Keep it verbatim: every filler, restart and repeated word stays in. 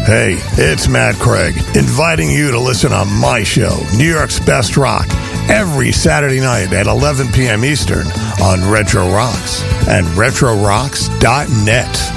Hey, it's Matt Craig, inviting you to listen on my show, New York's Best Rock, every Saturday night at eleven p.m. Eastern on Retro Rocks and retro rocks dot net.